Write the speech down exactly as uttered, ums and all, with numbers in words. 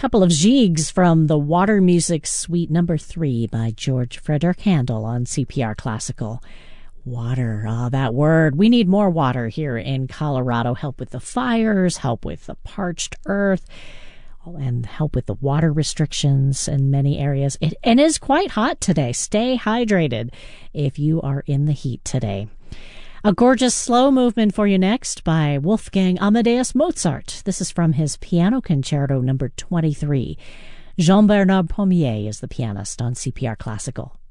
Couple of jigs from the Water Music Suite Number Three by George Frederick Handel on C P R Classical. Water, ah, that word. We need more water here in Colorado. Help with the fires, help with the parched earth, and help with the water restrictions in many areas. It, it is quite hot today. Stay hydrated if you are in the heat today. A gorgeous slow movement for you next by Wolfgang Amadeus Mozart. This is from his Piano Concerto number twenty-three. Jean-Bernard Pommier is the pianist on C P R Classical.